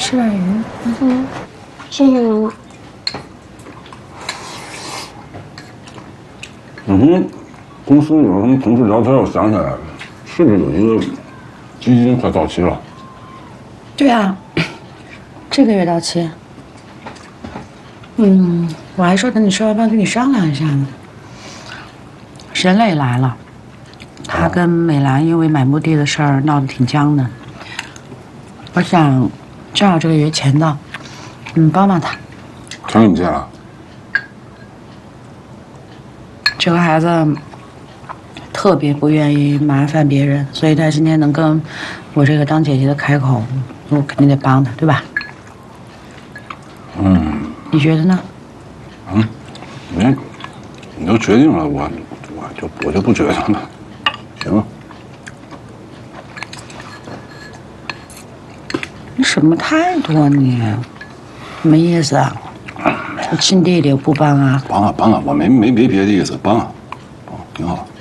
吃点鱼。 谢谢妈妈。 公司有什么同事聊天，我想起来了，是不是有一个基金快到期了？ 对啊，这个月到期。我还说等你吃完饭跟你商量一下呢。沈磊来了，他跟美兰因为买墓地的事儿闹得挺僵的。我想，正好这个月钱到，帮帮他。 他跟你借了？ 这个孩子特别不愿意麻烦别人，所以他今天能跟我这个当姐姐的开口，我肯定得帮他，对吧？你觉得呢？ 你都决定了，我就不决定了，行了。 你什么态度啊你？什么意思啊？我亲弟弟不帮啊？ 帮啊，我没别的意思，帮啊，挺好。